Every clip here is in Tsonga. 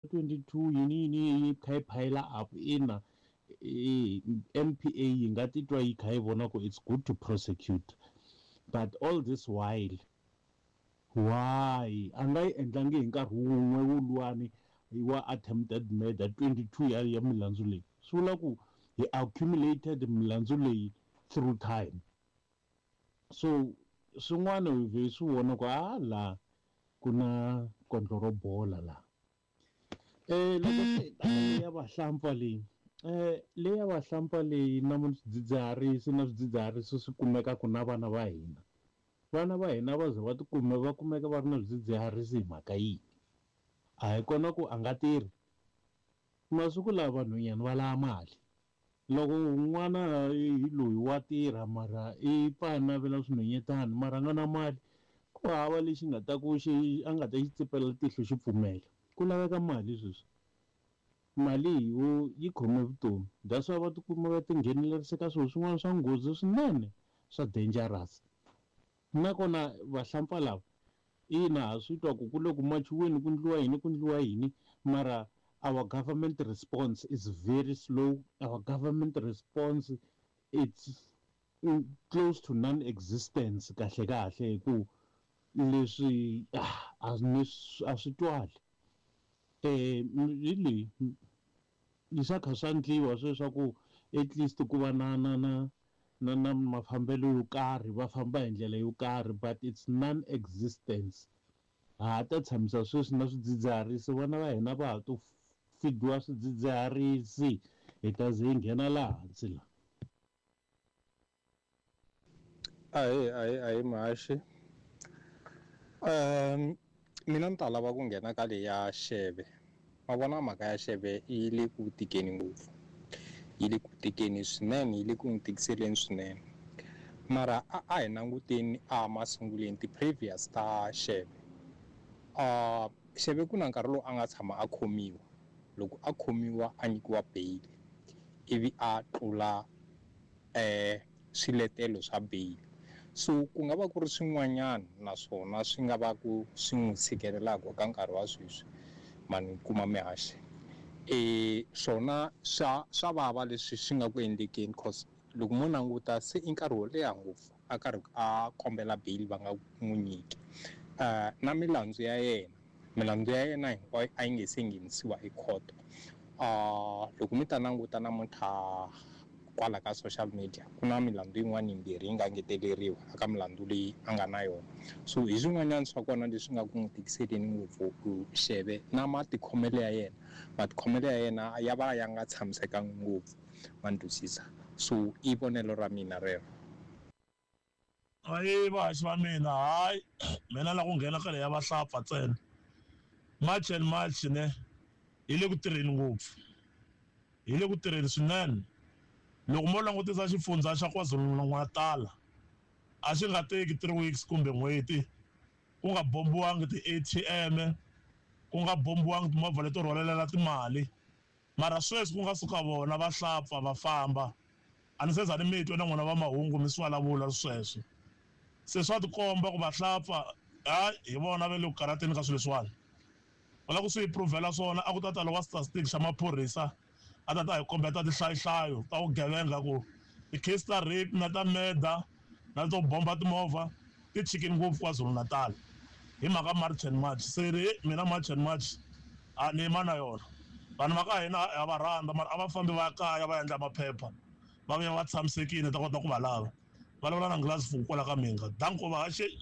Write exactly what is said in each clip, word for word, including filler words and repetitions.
twenty-two yini yini kha yi phayela up ina N P A yi nga titwa yi kha yi vona ku it's good to prosecute, but all this while why a nga yi endlangi hi nkarhi wun'we wuluwani wa attempted murder twenty-two ya ya milandzu leyi swi vula ku he accumulated milandzu leyi through time. So swin'wana hi vhe swi vona ku a la ku na kondlo ro bola la eh loko ya vahlampfa leyi eh leya vahlampfa leyi na swidzidziharisi na swidzidziharisi swi kumekaka na vana va hina vana va hina va ze va tikume va kumeka va ri na swidzidziharisi hi mhaka yini? A hi kona ku a nga tirhi masiku lawa vanhwanyana va lava mali loko n'wana hi loyi wa tirha mara i pa navela swinhwanyetana mara a nga na mali ku hava lexi nga ta ku xi a nga ta xi tsipela tihlo xi pfumela ku laveka mali sweswi mali yo yi khome vutomi that's why va tikuma va tinghenelerisa ka swilo swin'wana swa nghozi swinene swa dangerous nakona vahlampfa lava ina ha swi twa ku ku le ku machiweni ku ndliwa yini ku ndliwa yini mara our government response is very slow. Our government response it's close to non-existence kahle kahle ku leswi a swi twali eh really isa kha swa ndliwa sweswaku at least ku va na na na na na mafambelo yo karhi va famba hi ndlela yo karhi but it's non-existence ha ta tshamisa sweswi na swidzidziharisi vana va hina va ha to fidiwa swidzidziharisi hi ta ze hi nghena laha hansi la ayi ayi ayi mahashi um mina ni ta lava ku nghena ka leya Xebe ma vona mhaka ya Xebe yi le ku tikeni ngopfu yi le ku tikeni swinene yi le ku n'wi tikiseleni swinene mara a a hi languteni a masunguleni ti-previous ta Xebe uh Xebe ku na nkarhi lowu a nga tshama a khomiwa loko a khomiwa a nyikiwa bail ivi a tlula eh swiletelo swa bail so ku nga va ku ri swin'wanyana naswona swi nga va ku swi n'wi tshikelelaka ka nkarhi wa sweswi mani kuma mihaxe eh swona swa swa vava leswi swi nga ku endlekeni cause loko mo languta se i nkarhi wo leha ngopfu a karhi a kombela bail va nga n'wi nyiki uh na milandzu ya yena milandzu ya yena hinkwayo a yi nge se nghenisiwa ekhoto uh loko mi ta languta namuntlha kwala ka social media ku na milandzu yin'wana yimbirhi yi nga ngeteleriwa eka milandzu leyi a nga na yona so hi swin'wanyana swa kona leswi nga ku n'wi tikiseleni ngopfu ku Xebe na matikhomelo ya yena matikhomelo ya yena ya va ya nga tshamisekangi ngopfu ma ni twisisa so i vonelo ra mina rero ayi vaxi va mina hayi mina la ku nghena ka leya vahlampfa ntsena march and march ne hi le ku tirheni ngopfu hi le ku tirheni swinene loko mo langutisa xifundza xa KwaZulu-Natal a xi nga teki three weeks kumbe n'hweti ku nga bombiwangi ti-A T M ku nga bombiwangi timovha leto rhwalela timali mara sweswi ku nga suka vona vahlampfa va famba a ni se za ni mi twa na n'wina va mahungu mi swi vulavula sweswo se swa tikomba ku vahlampfa hayi hi vona va le ku karateni ka swilo leswiwani va lava ku swi provela swona a ku ta ta loko statistic xa maphorisa a ta ta hi kombeta tihlayihlayo ta vugevenga ku ti-case ta rape na ta murder na to bomba timovha ti chikini ngopfu KwaZulu-Natal hi mhaka march and march se ri mina march and march a ni yima na yona vanhu va ka hina ha va rhandza mara a va fambi va ya kaya va endla maphepha va vuya va tshamisekile ta kota ku va lava vulavula na Nglazi Fuku kwala ka Minga danko va haxe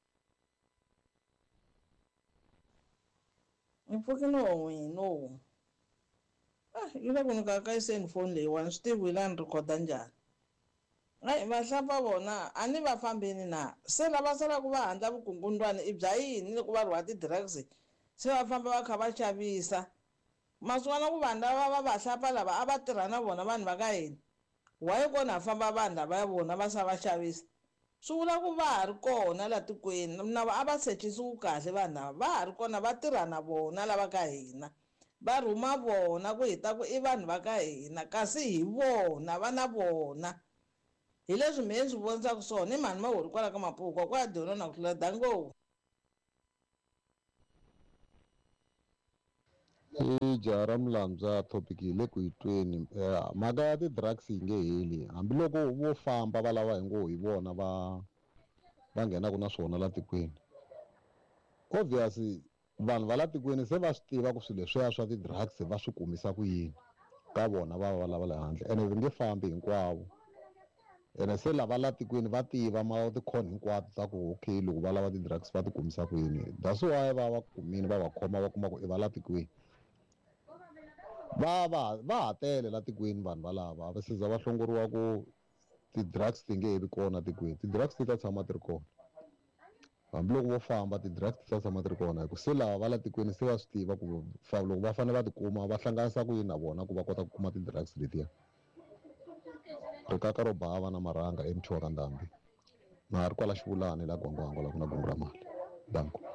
mpfukino no ah yi le ku ni ka ka cellphone leyiwani swi tivi la ni rhikhoda njhani hayi vahlampfa vona a ni va fambeni na se lava salaku va handla vukungundwani i bya yini loko va rhwa ti-drugs se va famba va kha va xavisa maswona ku vanhu lava va vahlampfa lava a va tirha na vona vanhu va ka hina why kona famba vanhu lava ya vona va sa va xavisa swi vula ku va ha ri kona laha tikweni na a va sechisiwi kahle vanhu lava va ha ri kona va tirha na vona lava ka hina va rhuma vona ku hita ku i vanhu va ka hina kasi hi vona va na vona hi leswi mehe swi vonisaka swona i mhani mahori kwala ka Mapuka kwa dona na ku tlula dango i jaha ra Mulambya topic hi le ku yi tweni mhaka ya ti-drugs yi nge heli hambiloko vo famba va lava hi ngo hi vona va va nghenaka na swona la tikweni obviously vanhu va la tikweni se va swi tiva ku swilo leswiya swa ti-drugs va swi kumisa ku yini ka vona va va lava le handle ene vi nge fambi hinkwavo ene se lava la tikweni va tiva ma tikhoni hinkwato ta ku okay loko va lava ti-drugs va ti kumisa ku yini that's why va va kumini va va khoma va kuma ku i va la tikweni va va va ha tele la tikweni vanhu valava va siza va hlongoriwa ku ti-drugs ti nge he vi kona tikweni ti-drugs ti ta tshama ti ri kona hambiloko vo famba ti-drugs ti ta tshama ti ri kona hikuva se lava va la tikweni se va swi tiva ku loko va fanele va tikuma va hlanganisa ku yini na vona ku va kota ku kuma ti-drugs letiya rikaka ro bava na marhanga emthiwa ka ndhambi na ha ri kwala xivulani la gwangwangwa la ku na gungu ra mali danko